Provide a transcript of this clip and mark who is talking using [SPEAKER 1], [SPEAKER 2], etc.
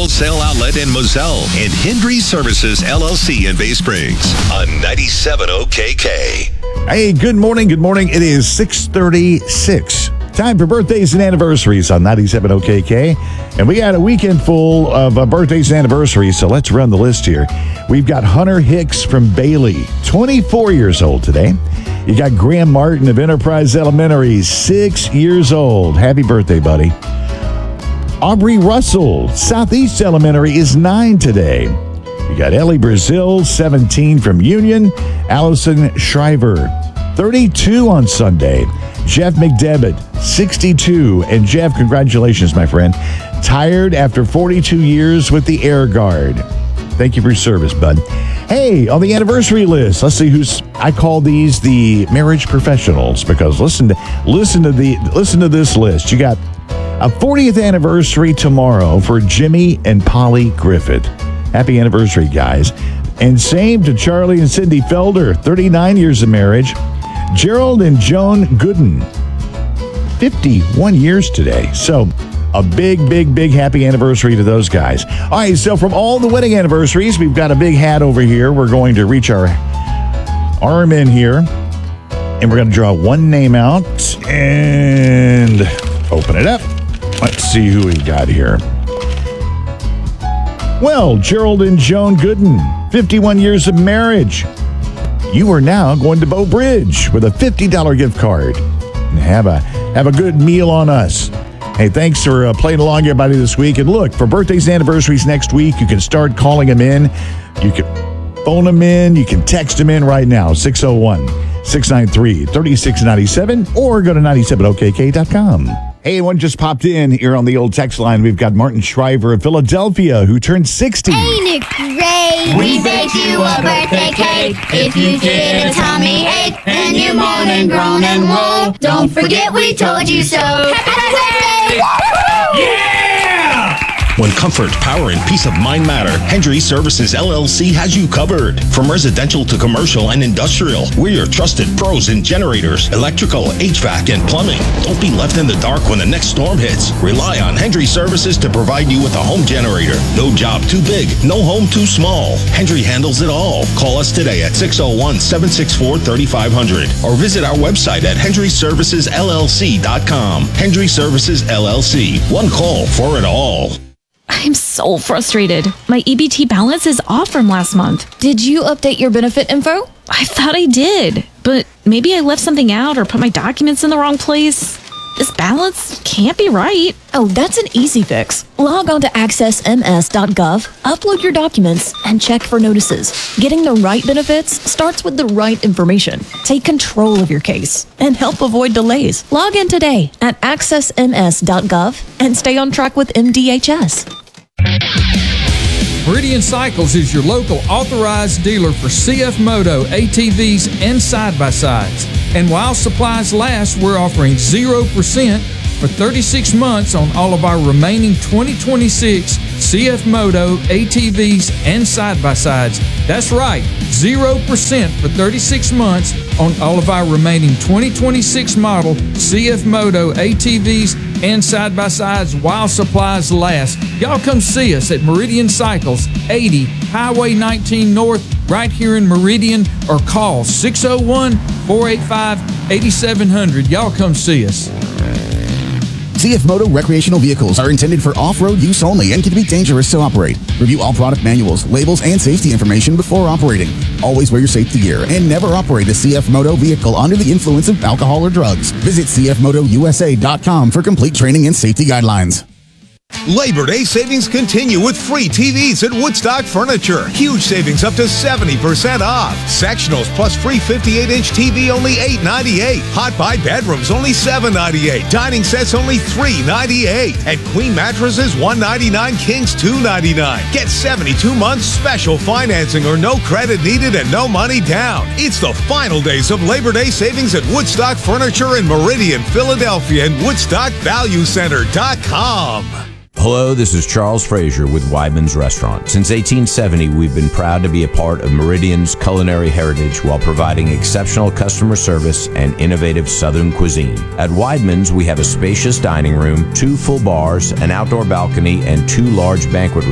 [SPEAKER 1] Wholesale Outlet in Moselle, and Hendry Services LLC in Bay Springs on 97 OKK.
[SPEAKER 2] Hey, good morning. Good morning. It is 6:36. Time for birthdays and anniversaries on 97 OKK. And we got a weekend full of birthdays and anniversaries, so let's run the list here. We've got Hunter Hicks from Bailey, 24 years old today. You got Graham Martin of Enterprise Elementary, 6 years old. Happy birthday, buddy. Aubrey Russell, Southeast Elementary, is 9 today. You got Ellie Brazil, 17 from Union. Allison Shriver, 32 on Sunday. Jeff McDevitt, 62. And Jeff, congratulations, my friend. Tired after 42 years with the Air Guard. Thank you for your service, bud. Hey, on the anniversary list, let's see I call these the marriage professionals, because listen to this list. You got a 40th anniversary tomorrow for Jimmy and Polly Griffith. Happy anniversary, guys. And same to Charlie and Cindy Felder, 39 years of marriage. Gerald and Joan Gooden, 51 years today. So a big happy anniversary to those guys. All right, so from all the wedding anniversaries, we've got a big hat over here. We're going to reach our arm in here, and we're going to draw one name out and open it up. Let's see who we got here. Well, Gerald and Joan Gooden, 51 years of marriage. You are now going to Bow Bridge with a $50 gift card. And have a good meal on us. Hey, thanks for playing along, everybody, this week. And look, for birthdays and anniversaries next week, you can start calling them in. You can phone them in. You can text them in right now, 601-693-3697, or go to 97okk.com. Hey, one just popped in here on the old text line. We've got Martin Shriver of Philadelphia, who turned 60.
[SPEAKER 3] Ain't it great? We baked you a birthday cake. If you get a tummy ache and you're moaning, groaning, whoa, don't forget we told you so. Happy birthday!
[SPEAKER 4] Yeah!
[SPEAKER 1] When comfort, power, and peace of mind matter, Hendry Services LLC has you covered. From residential to commercial and industrial, we're your trusted pros in generators, electrical, HVAC, and plumbing. Don't be left in the dark when the next storm hits. Rely on Hendry Services to provide you with a home generator. No job too big, no home too small. Hendry handles it all. Call us today at 601-764-3500 or visit our website at hendryservicesllc.com. Hendry Services LLC. One call for it all.
[SPEAKER 5] I'm so frustrated. My EBT balance is off from last month.
[SPEAKER 6] Did you update your benefit info?
[SPEAKER 5] I thought I did, but maybe I left something out or put my documents in the wrong place. This balance can't be right.
[SPEAKER 6] Oh, that's an easy fix. Log on to accessms.gov, upload your documents, and check for notices. Getting the right benefits starts with the right information. Take control of your case and help avoid delays. Log in today at accessms.gov and stay on track with MDHS.
[SPEAKER 4] Meridian Cycles is your local authorized dealer for CF Moto, ATVs, and side-by-sides. And while supplies last, we're offering 0% for 36 months on all of our remaining 2026 CF Moto, ATVs, and side-by-sides. That's right, 0% for 36 months on all of our remaining 2026 model CF Moto, ATVs, and side-by-sides while supplies last. Y'all come see us at Meridian Cycles, 80 Highway 19 North, right here in Meridian, or call 601-485-8700. Y'all come see us.
[SPEAKER 7] CF Moto recreational vehicles are intended for off-road use only and can be dangerous to operate. Review all product manuals, labels, and safety information before operating. Always wear your safety gear and never operate a CF Moto vehicle under the influence of alcohol or drugs. Visit cfmotousa.com for complete training and safety guidelines.
[SPEAKER 8] Labor Day savings continue with free TVs at Woodstock Furniture. Huge savings up to 70% off. Sectionals plus free 58-inch TV only $8.98. Hot Buy bedrooms only $7.98. Dining sets only $3.98. And queen mattresses $199, kings $2.99. Get 72 months special financing or no credit needed and no money down. It's the final days of Labor Day savings at Woodstock Furniture in Meridian, Philadelphia, and WoodstockValueCenter.com.
[SPEAKER 9] Hello, this is Charles Frazier with Weidman's Restaurant. Since 1870, we've been proud to be a part of Meridian's culinary heritage while providing exceptional customer service and innovative Southern cuisine. At Weidman's, we have a spacious dining room, 2 full bars, an outdoor balcony, and 2 large banquet